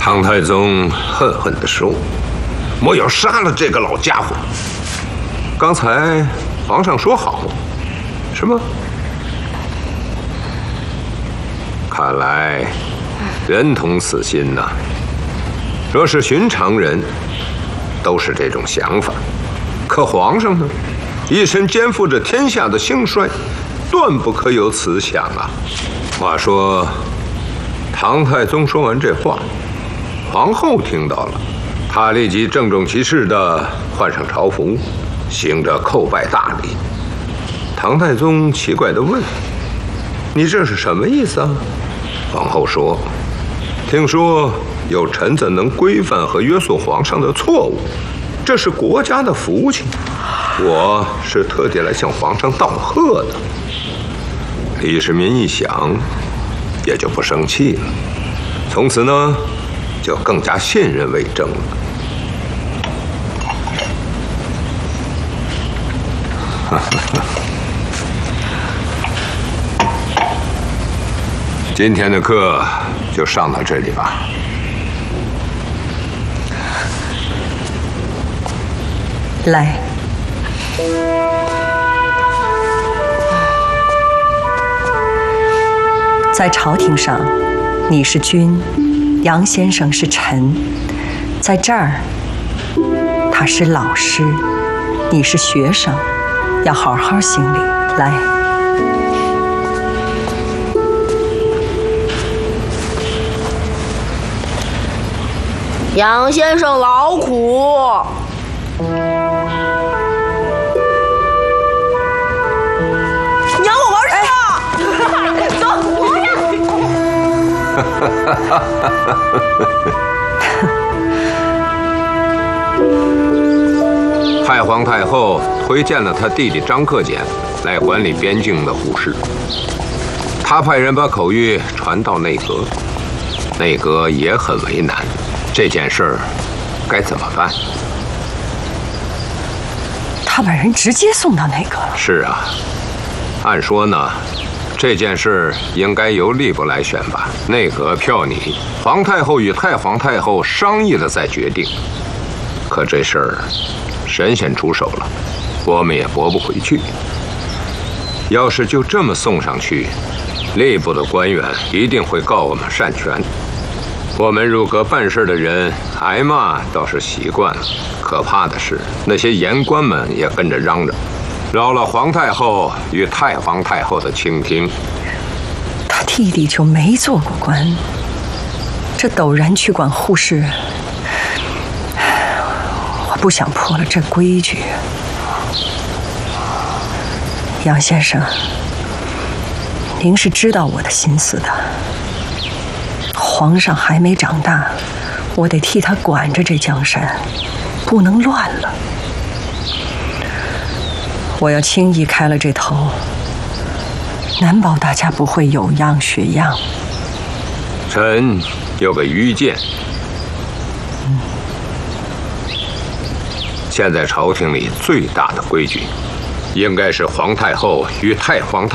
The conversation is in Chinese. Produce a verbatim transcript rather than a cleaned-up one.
唐太宗恨恨地说：“我要杀了这个老家伙。刚才皇上说好，什么？看来人同此心呐。若是寻常人，都是这种想法。可皇上呢，一身肩负着天下的兴衰，断不可有此想啊。话说，唐太宗说完这话，皇后听到了，她立即郑重其事地换上朝服，行着叩拜大礼。唐太宗奇怪地问：“你这是什么意思啊？”皇后说：“听说有臣子能规范和约束皇上的错误，这是国家的福气，我是特地来向皇上道贺的。”李世民一想，也就不生气了，从此呢，就更加信任魏征了。今天的课就上到这里吧。 来，在朝廷上，你是君，杨先生是臣；在这儿，他是老师，你是学生，要好好行礼。来。 杨先生劳苦。你让我玩什么？走，我呀！太皇太后推荐了他弟弟张克俭来管理边境的虎事，他派人把口谕传到内阁，内阁也很为难。这件事儿该怎么办？ 他把人直接送到内阁了。 是啊，按说呢，这件事应该由吏部来选吧，内阁票拟，皇太后与太皇太后商议了再决定。可这事儿神仙出手了，我们也驳不回去。要是就这么送上去，吏部的官员一定会告我们擅权。我们入阁办事的人挨骂倒是习惯了，可怕的是那些言官们也跟着嚷嚷，扰了皇太后与太皇太后的倾听。 他弟弟就没做过官，这陡然去管护士，我不想破了这规矩。杨先生，您是知道我的心思的。皇上还没长大，我得替他管着这江山，不能乱了。我要轻易开了这头，难保大家不会有样学样。 臣有个愚见， 嗯， 现在朝廷里最大的规矩，应该是皇太后与太皇太